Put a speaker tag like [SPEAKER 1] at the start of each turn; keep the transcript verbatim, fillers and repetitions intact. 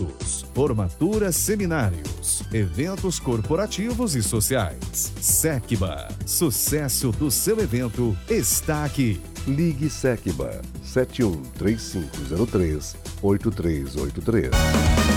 [SPEAKER 1] cursos, formaturas, seminários, eventos corporativos e sociais. Secba, sucesso do seu evento está aqui.
[SPEAKER 2] Ligue Secba sete um três cinco zero três oito três oito três.